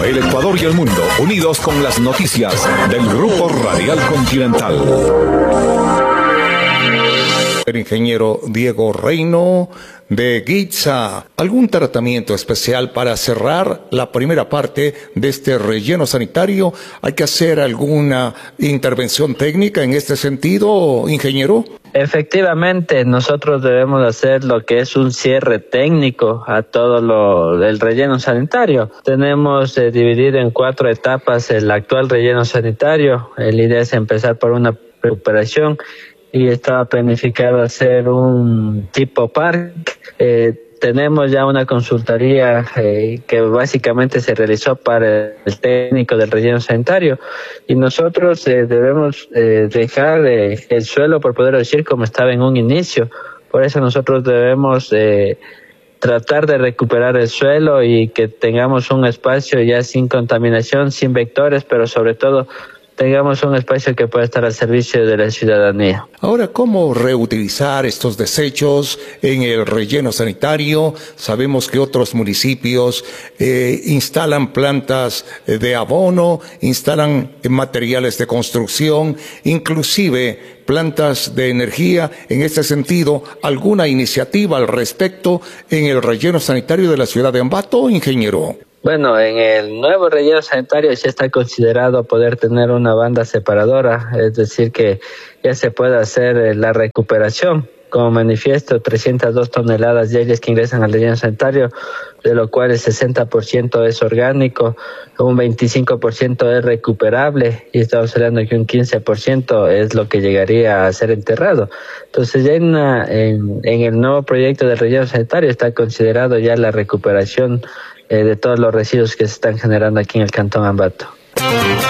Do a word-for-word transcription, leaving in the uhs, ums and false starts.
El Ecuador y el mundo, unidos con las noticias del Grupo Radial Continental. El ingeniero Diego Reino de Guitza, ¿algún tratamiento especial para cerrar la primera parte de este relleno sanitario? ¿Hay que hacer alguna intervención técnica en este sentido, ingeniero? Efectivamente, nosotros debemos hacer lo que es un cierre técnico a todo lo del relleno sanitario. Tenemos eh, dividido en cuatro etapas el actual relleno sanitario. La idea es empezar por una recuperación y estaba planificado hacer un tipo parque. Eh, tenemos ya una consultoría eh, que básicamente se realizó para el técnico del relleno sanitario y nosotros eh, debemos eh, dejar eh, el suelo, por poder decir, como estaba en un inicio. Por eso nosotros debemos eh, tratar de recuperar el suelo y que tengamos un espacio ya sin contaminación, sin vectores, pero sobre todo tengamos un espacio que pueda estar al servicio de la ciudadanía. Ahora, ¿cómo reutilizar estos desechos en el relleno sanitario? Sabemos que otros municipios eh, instalan plantas de abono, instalan materiales de construcción, inclusive plantas de energía. En este sentido, ¿alguna iniciativa al respecto en el relleno sanitario de la ciudad de Ambato, ingeniero? Bueno, en el nuevo relleno sanitario ya está considerado poder tener una banda separadora, es decir, que ya se puede hacer la recuperación. Como manifiesto, trescientas dos toneladas diarias que ingresan al relleno sanitario, de lo cual el sesenta por ciento es orgánico, un veinticinco por ciento es recuperable y estamos hablando que un quince por ciento es lo que llegaría a ser enterrado. Entonces ya en, una, en, en el nuevo proyecto del relleno sanitario está considerado ya la recuperación eh, de todos los residuos que se están generando aquí en el Cantón Ambato.